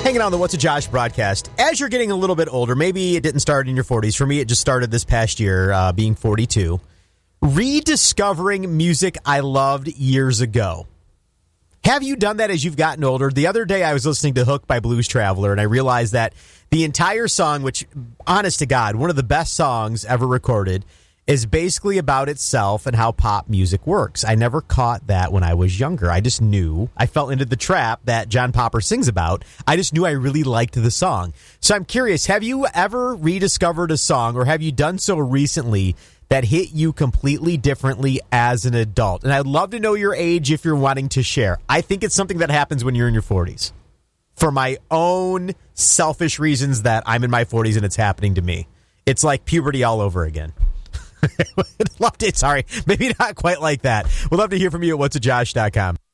Hanging on the What's a Josh broadcast. As you're getting a little bit older, maybe it didn't start in your 40s. For me, it just started this past year, being 42. Rediscovering music I loved years ago. Have you done that as you've gotten older? The other day I was listening to Hook by Blues Traveler, and I realized that the entire song, which, honest to God, one of the best songs ever recorded, is basically about itself and how pop music works. I never caught that when I was younger. I just knew. I fell into the trap that John Popper sings about. I just knew I really liked the song. So I'm curious, have you ever rediscovered a song, or have you done so recently, that hit you completely differently as an adult? And I'd love to know your age if you're wanting to share. I think it's something that happens when you're in your 40s. For my own selfish reasons that I'm in my 40s and it's happening to me. It's like puberty all over again. Loved it. Sorry. Maybe not quite like that. We'd love to hear from you at whatsajosh.com.